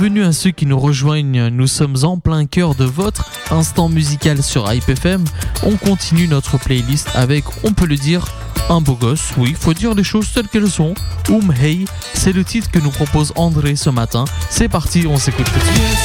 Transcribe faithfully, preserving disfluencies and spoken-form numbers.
Bienvenue à ceux qui nous rejoignent, nous sommes en plein cœur de votre instant musical sur Hype F M. On continue notre playlist avec, on peut le dire, un beau gosse, oui, faut dire les choses telles qu'elles sont. Um Hey, c'est le titre que nous propose André ce matin. C'est parti, on s'écoute tout de suite.